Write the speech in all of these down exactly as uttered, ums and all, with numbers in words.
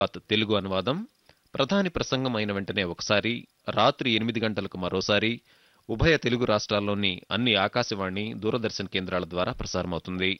తెలుగు అనువాదం ప్రధాని ప్రసంగం అయిన వెంటనే ఒకసారి, రాత్రి ఎనిమిది గంటలకు మరోసారి ఉభయ తెలుగు రాష్ట్రాల్లోని అన్ని ఆకాశవాణి, దూరదర్శన్ కేంద్రాల ద్వారా ప్రసారమవుతుంది.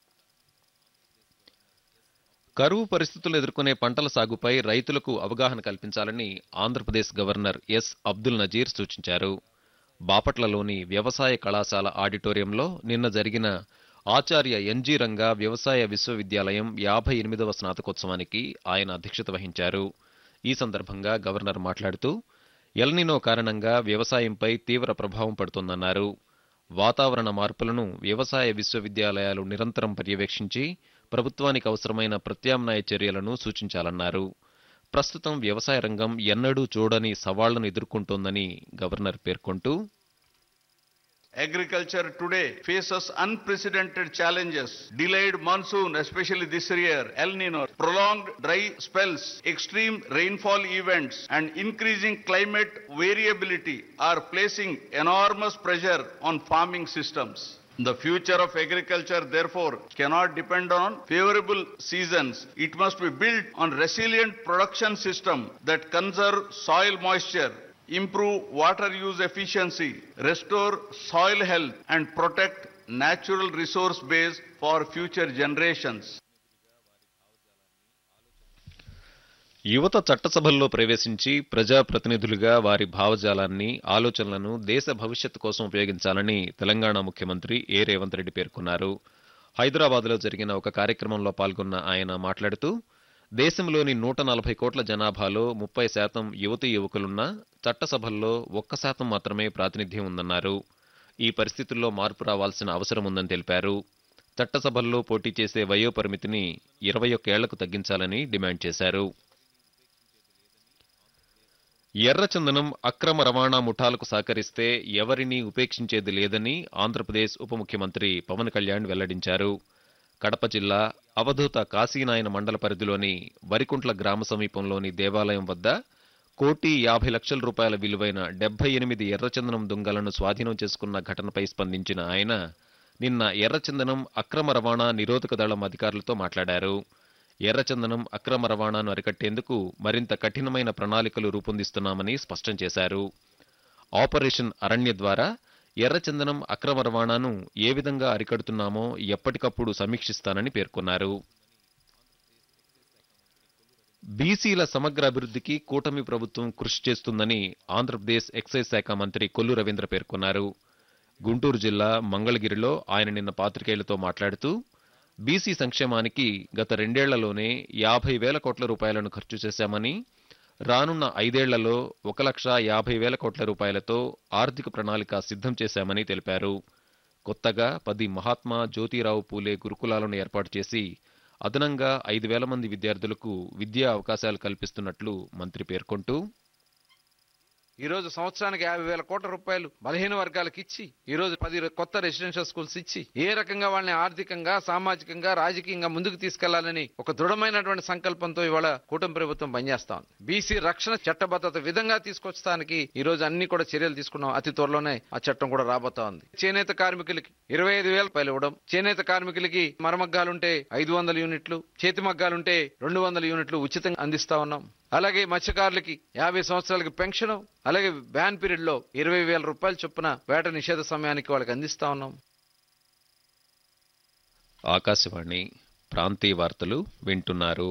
కరువు పరిస్థితులు ఎదుర్కొనే పంటల సాగుపై రైతులకు అవగాహన కల్పించాలని ఆంధ్రప్రదేశ్ గవర్నర్ ఎస్ అబ్దుల్ నజీర్ సూచించారు. బాపట్లలోని వ్యవసాయ కళాశాల ఆడిటోరియంలో నిన్న జరిగిన ఆచార్య ఎన్జీ రంగా వ్యవసాయ విశ్వవిద్యాలయం యాభై ఎనిమిదవ స్నాతకోత్సవానికి ఆయన అధ్యక్షత వహించారు. ఈ సందర్భంగా గవర్నర్ మాట్లాడుతూ ఎల్నినో కారణంగా వ్యవసాయంపై తీవ్ర ప్రభావం పడుతోందన్నారు. వాతావరణ మార్పులను వ్యవసాయ విశ్వవిద్యాలయాలు నిరంతరం పర్యవేక్షించి ప్రభుత్వానికి అవసరమైన ప్రత్యామ్నాయ చర్యలను సూచించాలన్నారు. ప్రస్తుతం వ్యవసాయ రంగం ఎన్నడూ చూడని సవాళ్లను ఎదుర్కొంటోందని గవర్నర్ పేర్కొంటూ, Agriculture today faces unprecedented challenges. Delayed monsoon, especially this year, El Nino, prolonged dry spells, extreme rainfall events, and increasing climate variability are placing enormous pressure on farming systems. The future of agriculture, therefore, cannot depend on favorable seasons. It must be built on resilient production system that conserve soil moisture, improve water use efficiency, restore soil health, and protect natural resource base for future generations. యువత చట్టసభల్లో ప్రవేశించి ప్రజాప్రతినిధులుగా వారి భావజాలాన్ని, ఆలోచనలను దేశ భవిష్యత్తు కోసం ఉపయోగించాలని తెలంగాణ ముఖ్యమంత్రి ఏ రేవంత్ రెడ్డి పేర్కొన్నారు. హైదరాబాద్లో జరిగిన ఒక కార్యక్రమంలో పాల్గొన్న ఆయన మాట్లాడుతూ, దేశంలోని నూట నలభై కోట్ల జనాభాలో ముప్పై శాతం యువతీ యువకులున్నా చట్టసభల్లో ఒక్క శాతం మాత్రమే ప్రాతినిధ్యం ఉందన్నారు. ఈ పరిస్థితుల్లో మార్పు రావాల్సిన అవసరం ఉందని తెలిపారు. చట్టసభల్లో పోటీ చేసే వయోపరిమితిని ఇరవై ఒక్కేళ్లకు తగ్గించాలని డిమాండ్ చేశారు. ఎర్రచందనం అక్రమ రవాణా ముఠాలకు సహకరిస్తే ఎవరినీ ఉపేక్షించేది లేదని ఆంధ్రప్రదేశ్ ఉప ముఖ్యమంత్రి పవన్ కళ్యాణ్ వెల్లడించారు. కడప జిల్లా అవధూత కాశీనాయన మండల పరిధిలోని వరికుంట్ల గ్రామ సమీపంలోని దేవాలయం వద్ద కోటి యాభై లక్షల రూపాయల విలువైన డెబ్బై ఎనిమిది ఎర్రచందనం దుంగలను స్వాధీనం చేసుకున్న ఘటనపై స్పందించిన ఆయన నిన్న ఎర్రచందనం అక్రమ రవాణా నిరోధక దళం అధికారులతో మాట్లాడారు. ఎర్రచందనం అక్రమ రవాణాను అరికట్టేందుకు మరింత కఠినమైన ప్రణాళికలు రూపొందిస్తున్నామని స్పష్టం చేశారు. ఆపరేషన్ అరణ్య ద్వారా ఎర్రచందనం అక్రమ రవాణాను ఏ విధంగా అరికడుతున్నామో ఎప్పటికప్పుడు సమీక్షిస్తానని పేర్కొన్నారు. బీసీల సమగ్ర అభివృద్ధికి కూటమి ప్రభుత్వం కృషి చేస్తుందని ఆంధ్రప్రదేశ్ ఎక్సైజ్ శాఖ మంత్రి కొల్లు రవీంద్ర పేర్కొన్నారు. గుంటూరు జిల్లా మంగళగిరిలో ఆయన నిన్న పాత్రికేయులతో మాట్లాడుతూ, బీసీ సంక్షేమానికి గత రెండేళ్లలోనే యాభై వేల కోట్ల రూపాయలను ఖర్చు చేశామని, రానున్న ఐదేళ్లలో ఒక లక్ష యాభై వేల కోట్ల రూపాయలతో ఆర్థిక ప్రణాళిక సిద్ధం చేశామని తెలిపారు. కొత్తగా పది మహాత్మా జ్యోతిరావు పూలే గురుకులాలను ఏర్పాటు చేసి అదనంగా ఐదు వేల మంది విద్యార్థులకు విద్యా అవకాశాలు కల్పిస్తున్నట్లు మంత్రి పేర్కొంటూ, ఈ రోజు సంవత్సరానికి యాభై వేల కోట్ల రూపాయలు బలహీన వర్గాలకు ఇచ్చి, ఈ రోజు పది కొత్త రెసిడెన్షియల్ స్కూల్స్ ఇచ్చి ఏ రకంగా వాళ్ళని ఆర్థికంగా, సామాజికంగా, రాజకీయంగా ముందుకు తీసుకెళ్లాలని ఒక దృఢమైనటువంటి సంకల్పంతో ఇవాళ కూటమి ప్రభుత్వం పనిచేస్తా ఉంది. బీసీ రక్షణ చట్టబద్ధత విధంగా తీసుకొచ్చడానికి ఈ రోజు అన్ని కూడా చర్యలు తీసుకున్నాం. అతి త్వరలోనే ఆ చట్టం కూడా రాబోతా ఉంది. చేనేత కార్మికులకి ఇరవై ఐదు వేల రూపాయలు ఇవ్వడం, చేనేత కార్మికులకి మరమగ్గాలుంటే ఐదు వందల యూనిట్లు, చేతి మగ్గాలుంటే రెండు వందల యూనిట్లు ఉచితంగా అందిస్తా ఉన్నాం. అలాగే మత్స్యకారులకి యాభై సంవత్సరాలకి పెన్షన్, అలాగే బ్యాన్ పీరియడ్ లో ఇరవై వేల రూపాయల చొప్పున వేట నిషేధ సమయానికి వాళ్ళకి అందిస్తా ఉన్నాం. ఆకాశవాణి ప్రాంతీయ వార్తలు వింటున్నారు.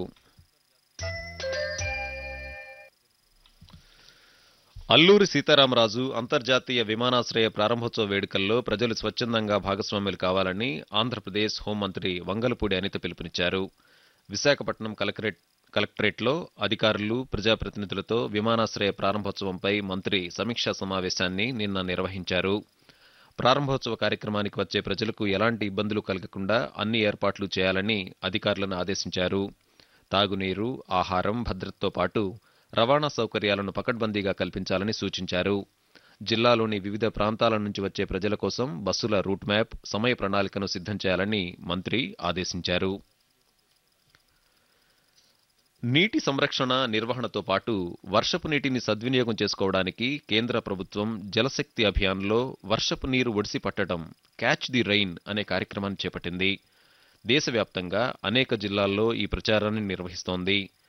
అల్లూరి సీతారామరాజు అంతర్జాతీయ విమానాశ్రయ ప్రారంభోత్సవ వేడుకల్లో ప్రజలు స్వచ్ఛందంగా భాగస్వాములు కావాలని ఆంధ్రప్రదేశ్ హోంమంత్రి వంగలపూడి అనిత పిలుపునిచ్చారు. విశాఖపట్నం కలెక్టరేట్ కలెక్టరేట్లో అధికారులు, ప్రజాప్రతినిధులతో విమానాశ్రయ ప్రారంభోత్సవంపై మంత్రి సమీక్షా సమావేశాన్ని నిన్న నిర్వహించారు. ప్రారంభోత్సవ కార్యక్రమానికి వచ్చే ప్రజలకు ఎలాంటి ఇబ్బందులు కలగకుండా అన్ని ఏర్పాట్లు చేయాలని అధికారులను ఆదేశించారు. తాగునీరు, ఆహారం, భద్రతతో పాటు రవాణా సౌకర్యాలను పకడ్బందీగా కల్పించాలని సూచించారు. జిల్లాలోని వివిధ ప్రాంతాల నుంచి వచ్చే ప్రజల కోసం బస్సుల రూట్ మ్యాప్, సమయ ప్రణాళికను సిద్ధం చేయాలని మంత్రి ఆదేశించారు. నీటి సంరక్షణ, నిర్వహణతో పాటు వర్షపు నీటిని సద్వినియోగం చేసుకోవడానికి కేంద్ర ప్రభుత్వం జలశక్తి అభియాన్లో వర్షపు నీరు ఒడిసి పట్టడం, క్యాచ్ ది రైన్ అనే కార్యక్రమాన్ని చేపట్టింది. దేశవ్యాప్తంగా అనేక జిల్లాల్లో ఈ ప్రచారాన్ని నిర్వహిస్తోంది.